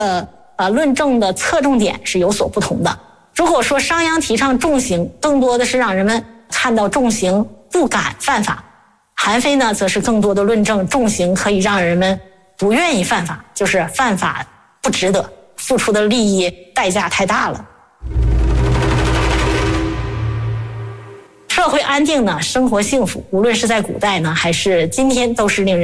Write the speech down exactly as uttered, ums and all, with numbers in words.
呃呃论证的侧重点是有所不同的。如果说商鞅提倡重刑，更多的是让人们看到重刑不敢犯法；韩非呢，则是更多的论证重刑可以让人们不愿意犯法，就是犯法不值得，付出的利益代价太大了。社会安定呢，生活幸福，无论是在古代呢，还是今天，都是令人